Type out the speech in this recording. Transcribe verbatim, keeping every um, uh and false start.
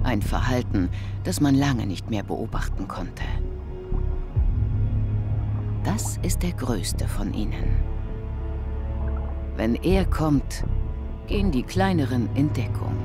Ein Verhalten, das man lange nicht mehr beobachten konnte. Das ist der größte von ihnen. Wenn er kommt, gehen die kleineren in Deckung.